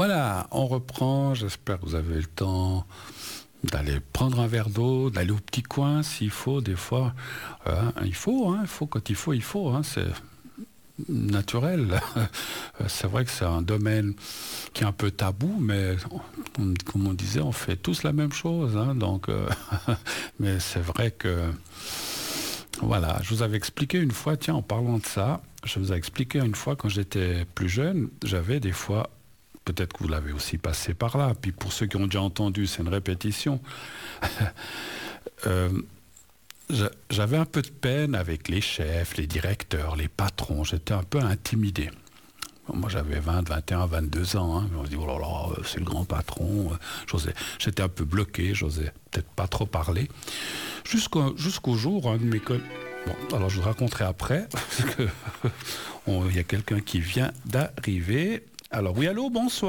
Voilà, on reprend. J'espère que vous avez le temps d'aller prendre un verre d'eau, d'aller au petit coin s'il faut, des fois. Il faut, quand il faut, c'est naturel. C'est vrai que c'est un domaine qui est un peu tabou, mais comme on disait, on fait tous la même chose. Donc, mais c'est vrai que, voilà, je vous avais expliqué une fois, tiens, en parlant de ça, je vous ai expliqué une fois quand j'étais plus jeune, j'avais des fois. Peut-être que vous l'avez aussi passé par là. Puis pour ceux qui ont déjà entendu, c'est une répétition. Euh, J'avais un peu de peine avec les chefs, les directeurs, les patrons. J'étais un peu intimidé. Moi, j'avais 20, 21, 22 ans. On se dit, oh là là, c'est le grand patron. J'étais un peu bloqué, j'osais peut-être pas trop parler. Jusqu'au jour, un de mes collègues... Bon, alors je vous raconterai après, parce qu'il y a quelqu'un qui vient d'arriver. Alors oui, allô, bonsoir.